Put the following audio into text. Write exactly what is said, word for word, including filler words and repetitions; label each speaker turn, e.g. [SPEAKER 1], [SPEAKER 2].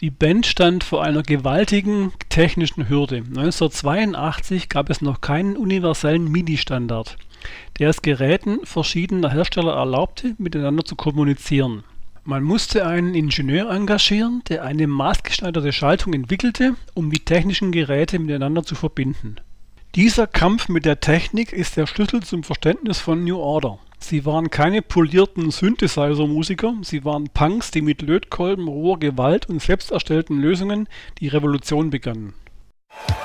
[SPEAKER 1] Die Band stand vor einer gewaltigen technischen Hürde. neunzehnhundertzweiundachtzig gab es noch keinen universellen MIDI-Standard, der es Geräten verschiedener Hersteller erlaubte, miteinander zu kommunizieren. Man musste einen Ingenieur engagieren, der eine maßgeschneiderte Schaltung entwickelte, um die technischen Geräte miteinander zu verbinden. Dieser Kampf mit der Technik ist der Schlüssel zum Verständnis von New Order. Sie waren keine polierten Synthesizer-Musiker, sie waren Punks, die mit Lötkolben, roher Gewalt und selbst erstellten Lösungen die Revolution begannen.